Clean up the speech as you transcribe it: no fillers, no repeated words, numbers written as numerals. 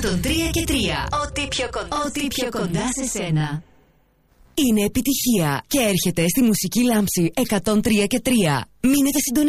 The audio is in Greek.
103 και 3. Ό,τι πιο κοντά σε σένα. Είναι επιτυχία και έρχεται στη μουσική λάμψη 103 και 3. Μείνετε συντονισμένοι.